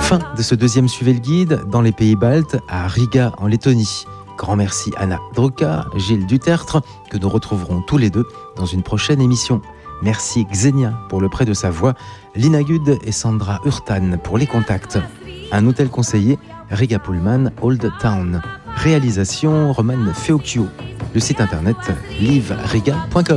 Fin de ce deuxième Suivez le guide dans les pays baltes, à Riga en Lettonie. Grand merci Anna Drucker, Gilles Dutertre, que nous retrouverons tous les deux dans une prochaine émission. Merci Xenia pour le prêt de sa voix, Lina Gud et Sandra Hurtan pour les contacts. Un hôtel conseillé, Riga Pullman Old Town. Réalisation Roman Feocchio. Le site internet liveriga.com.